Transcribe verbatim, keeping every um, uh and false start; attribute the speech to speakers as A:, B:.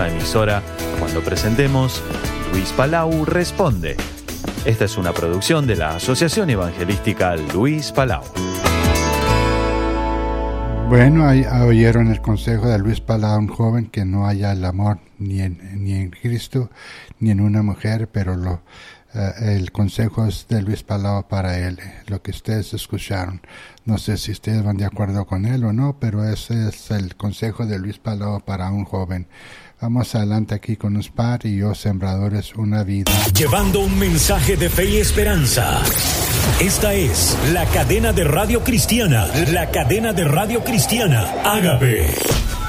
A: misma emisora cuando presentemos Luis Palau Responde. Esta es una producción de la Asociación Evangelística Luis Palau.
B: Bueno, ahí oyeron el consejo de Luis Palau, un joven que no haya el amor ni en, ni en Cristo ni en una mujer, pero lo, uh, el consejo es de Luis Palau para él, lo que ustedes escucharon. No sé si ustedes van de acuerdo con él o no, pero ese es el consejo de Luis Palau para un joven. Vamos adelante aquí con los par y yo, sembradores, una vida.
C: Llevando un mensaje de fe y esperanza. Esta es la cadena de radio cristiana, la cadena de radio cristiana Ágape.